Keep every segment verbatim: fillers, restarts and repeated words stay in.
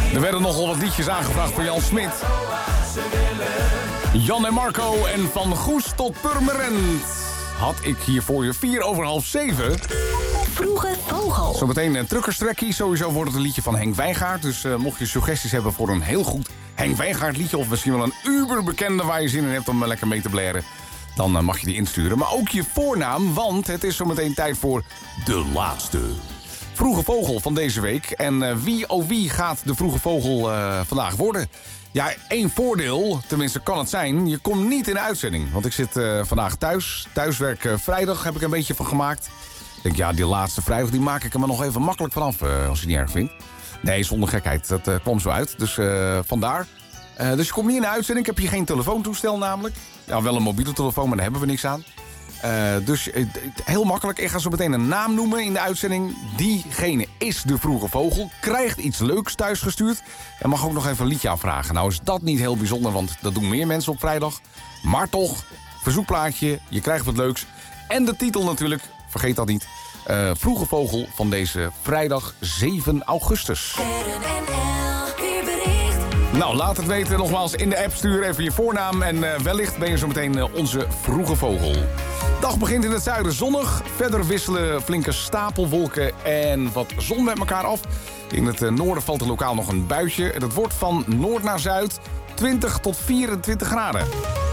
Er werden nogal wat liedjes aangevraagd voor Jan Smit. Jan en Marco en Van Goes tot Purmerend. Had ik hier voor je vier over half zeven. Vroege Vogel. Zometeen een truckerstrekkie. Sowieso wordt het een liedje van Henk Wijngaard. Dus uh, mocht je suggesties hebben voor een heel goed Henk Wijngaard liedje... of misschien wel een uberbekende waar je zin in hebt om lekker mee te blaren... dan uh, mag je die insturen. Maar ook je voornaam, want het is zometeen tijd voor de laatste Vroege Vogel van deze week. En uh, wie oh wie gaat de Vroege Vogel uh, vandaag worden? Ja, één voordeel, tenminste kan het zijn, je komt niet in de uitzending. Want ik zit uh, vandaag thuis. Thuiswerk uh, vrijdag heb ik een beetje van gemaakt. Ik denk, ja, die laatste vrijdag die maak ik er maar nog even makkelijk vanaf, uh, als je het niet erg vindt. Nee, zonder gekheid, dat uh, kwam zo uit. Dus uh, vandaar. Uh, dus je komt niet in de uitzending. Ik heb hier geen telefoontoestel namelijk. Ja, wel een mobiele telefoon, maar daar hebben we niks aan. Uh, dus uh, heel makkelijk. Ik ga zo meteen een naam noemen in de uitzending. Diegene is de Vroege Vogel. Krijgt iets leuks thuisgestuurd. En mag ook nog even een liedje aanvragen. Nou is dat niet heel bijzonder, want dat doen meer mensen op vrijdag. Maar toch, verzoekplaatje, je krijgt wat leuks. En de titel natuurlijk, vergeet dat niet. Uh, Vroege Vogel van deze vrijdag zeven augustus. Nou, laat het weten nogmaals in de app. Stuur even je voornaam en uh, wellicht ben je zo meteen uh, onze Vroege Vogel. Dag begint in het zuiden zonnig. Verder wisselen flinke stapelwolken en wat zon met elkaar af. In het uh, noorden valt er lokaal nog een buitje. En het wordt van noord naar zuid twintig tot vierentwintig graden.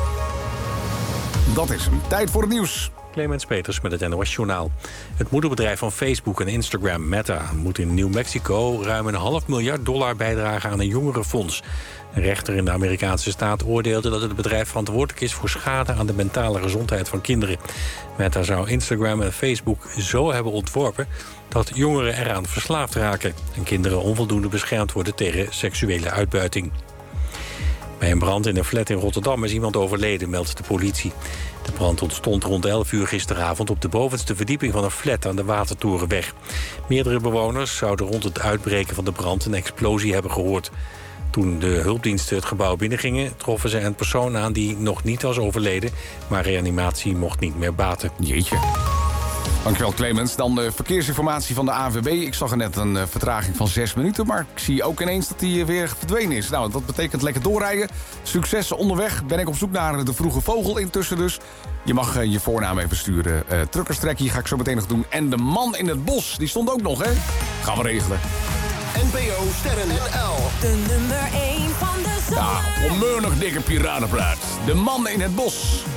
Dat is hem. Tijd voor het nieuws. Clemens Peters met het N O S-journaal. Het moederbedrijf van Facebook en Instagram, Meta, moet in New Mexico ruim een half miljard dollar bijdragen aan een jongerenfonds. Een rechter in de Amerikaanse staat oordeelde dat het bedrijf verantwoordelijk is voor schade aan de mentale gezondheid van kinderen. Meta zou Instagram en Facebook zo hebben ontworpen dat jongeren eraan verslaafd raken en kinderen onvoldoende beschermd worden tegen seksuele uitbuiting. Bij een brand in een flat in Rotterdam is iemand overleden, meldt de politie. De brand ontstond rond elf uur gisteravond op de bovenste verdieping van een flat aan de Watertorenweg. Meerdere bewoners zouden rond het uitbreken van de brand een explosie hebben gehoord. Toen de hulpdiensten het gebouw binnengingen, troffen ze een persoon aan die nog niet was overleden, maar reanimatie mocht niet meer baten. Jeetje. Dankjewel Clemens. Dan de verkeersinformatie van de A N W B. Ik zag er net een uh, vertraging van zes minuten, maar ik zie ook ineens dat die uh, weer verdwenen is. Nou, dat betekent lekker doorrijden. Succes onderweg. Ben ik op zoek naar de Vroege Vogel intussen dus. Je mag uh, je voornaam even sturen. Uh, Truckerstrekkie ga ik zo meteen nog doen. En de man in het bos, die stond ook nog, hè? Gaan we regelen. N P O Sterren L. De nummer één van de zomer. Ja, onmeunig dikke piratenpraat. De man in het bos.